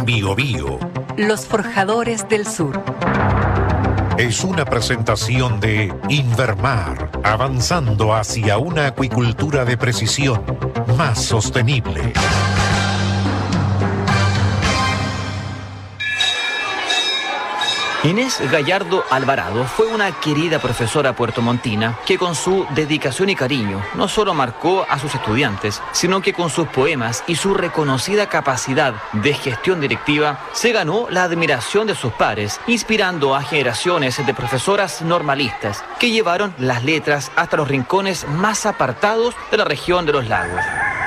Biobío. Los Forjadores del Sur. Es una presentación de Invermar, avanzando hacia una acuicultura de precisión más sostenible. Inés Gallardo Alvarado fue una querida profesora puertomontina que con su dedicación y cariño no solo marcó a sus estudiantes, sino que con sus poemas y su reconocida capacidad de gestión directiva se ganó la admiración de sus pares, inspirando a generaciones de profesoras normalistas que llevaron las letras hasta los rincones más apartados de la región de los lagos.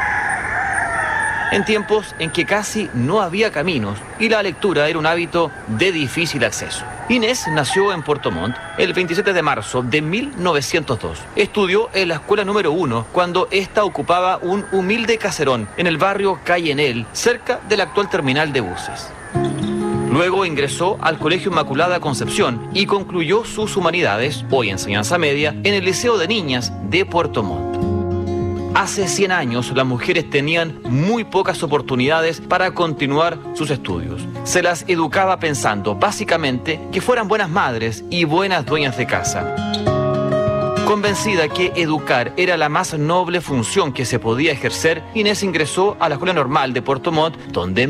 En tiempos en que casi no había caminos y la lectura era un hábito de difícil acceso. Inés nació en Puerto Montt el 27 de marzo de 1902. Estudió en la escuela número 1 cuando ésta ocupaba un humilde caserón en el barrio Calle Enel, cerca del actual terminal de buses. Luego ingresó al Colegio Inmaculada Concepción y concluyó sus humanidades, hoy enseñanza media, en el Liceo de Niñas de Puerto Montt. Hace 100 años las mujeres tenían muy pocas oportunidades para continuar sus estudios. Se las educaba pensando básicamente que fueran buenas madres y buenas dueñas de casa. Convencida que educar era la más noble función que se podía ejercer, Inés ingresó a la Escuela Normal de Puerto Montt, donde